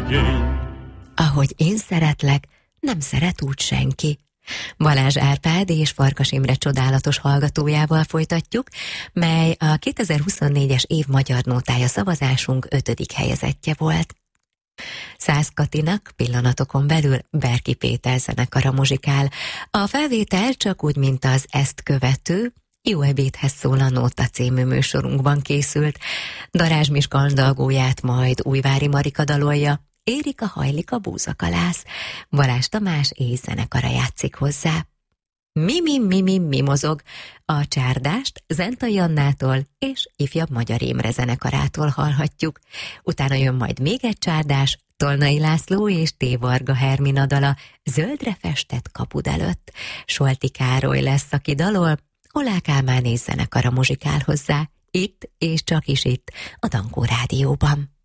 igény. Ahogy én szeretlek, nem szeret úgy senki. Balázs Árpád és Farkas Imre csodálatos hallgatójával folytatjuk, mely a 2024-es év magyar nótája szavazásunk 5. helyezettje volt. Szász Katinak pillanatokon belül Berki Péter zenekara muzsikál. A felvétel csak úgy, mint az ezt követő Jó ebédhez szól a Nóta című műsorunkban készült. Darázs Miskandalgóját majd Újvári Marika dalolja, Érika hajlik a búzakalász, Balázs Tamás és zenekara játszik hozzá. Mi mozog, a csárdást Zentai Annától és Ifjabb Magyar Imre zenekarától hallhatjuk. Utána jön majd még egy csárdás, Tolnai László és T. Varga Hermina dala Zöldre festett kapud előtt. Solti Károly lesz, aki dalol, Olák Álmán és zenekara muzsikál hozzá, itt és csak is itt, a Dankó Rádióban.